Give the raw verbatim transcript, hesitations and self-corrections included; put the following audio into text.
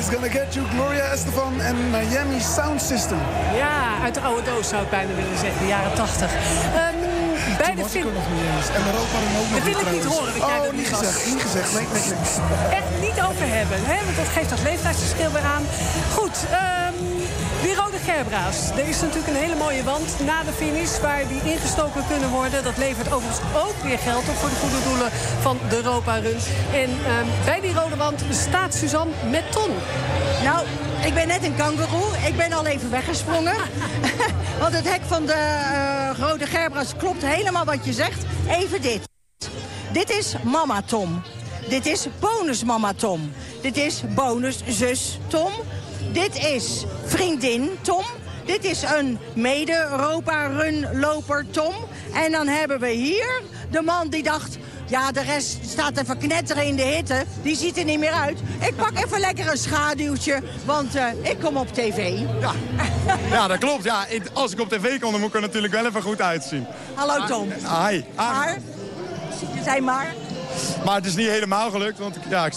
is Gonna Get You, Gloria Estefan en Miami Sound System. Ja, uit de oude doos zou ik bijna willen zeggen, de jaren tachtig. Um, bij de film... nog niet eens. En Europa dan ook nog dat wil ik niet horen, dat jij oh, dat niet niet gezegd, was. niet gezegd. Nee, nee, nee. Echt niet over hebben, hè? Want dat geeft dat leeftijdsverschil weer aan. Goed, um, die rode Gerbra's. Er is natuurlijk een hele mooie wand na de finish waar die ingestoken kunnen worden. Dat levert overigens ook weer geld op voor de goede doelen van de Europa Run. En um, bij die rode wand staat Suzanne met Ton. Nou, ik ben net een kangoeroe. Ik ben al even weggesprongen. Want het hek van de uh, rode Gerbra's klopt helemaal wat je zegt. Even dit. Dit is mama Tom. Dit is bonus mama Tom. Dit is bonus zus Tom. Dit is vriendin Tom. Dit is een mede-Europa-run-loper Tom. En dan hebben we hier de man die dacht... ja, de rest staat even knetteren in de hitte. Die ziet er niet meer uit. Ik pak even lekker een schaduwtje, want uh, ik kom op tv. Ja. Ja, dat klopt. Ja, ik, als ik op tv kom, dan moet ik er natuurlijk wel even goed uitzien. Hallo Tom. Ah, hi. Ah. Maar? Je zei maar? Maar het is niet helemaal gelukt, want ja, ik